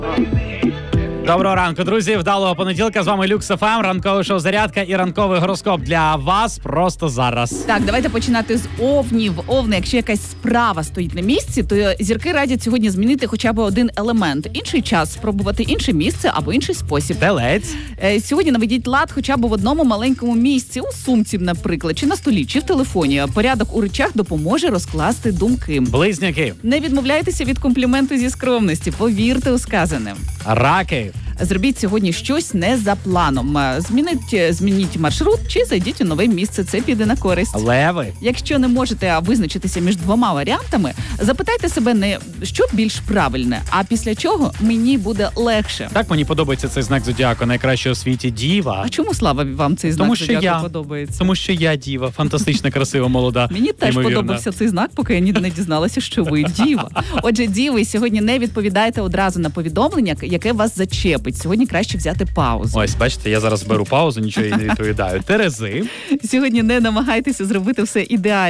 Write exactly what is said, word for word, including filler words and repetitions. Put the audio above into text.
Доброго ранку, друзі. Вдалого понеділка. З вами Люкс еф ем, ранкове шоу «Зарядка» і ранковий гороскоп для вас просто зараз. Так, давайте починати з овнів. Овни, якщо якась справа стоїть на місці, то зірки радять сьогодні змінити хоча б один елемент. Інший час спробувати інше місце або інший спосіб. Телець. Сьогодні наведіть лад хоча б в одному маленькому місці, у сумці, наприклад, чи на столі, чи в телефоні. Порядок у речах допоможе розкласти думки. Близнюки. Не відмовляйтеся від компліменту зі скромності, повірте у сказане. Раки. Зробіть сьогодні щось не за планом. Змініть, змініть маршрут чи зайдіть у нове місце. Це піде на користь. Леви. Якщо не можете визначитися між двома варіантами, запитайте себе не що більш правильне, а після чого мені буде легше. Так, мені подобається цей знак зодіаку, найкраще у світі діва. А чому, Слава, вам цей знак Тому що зодіаку я, подобається? Тому що я діва, фантастична, красива, молода. Мені теж ймовірна. подобався цей знак, поки я ні не дізналася, що ви діва. Отже, діви, сьогодні не відповідаєте одразу на повідомлення, яке вас зачепить. Сьогодні краще взяти паузу. Ось, бачите, я зараз беру паузу, нічого їй не відповідаю. Терези. Сьогодні не намагайтеся зробити все ідеально.